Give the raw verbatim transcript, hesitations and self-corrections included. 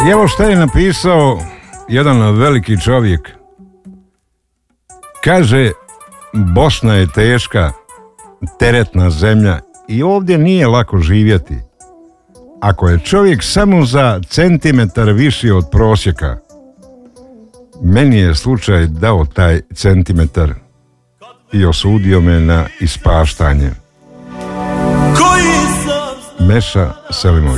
I evo šta je napisao jedan veliki čovjek. Kaže, Bosna je teška, teretna zemlja i ovdje nije lako živjeti. Ako je čovjek samo za centimetar viši od prosjeka, meni je slučaj dao taj centimetar i osudio me na ispaštanje. Meša Selimović.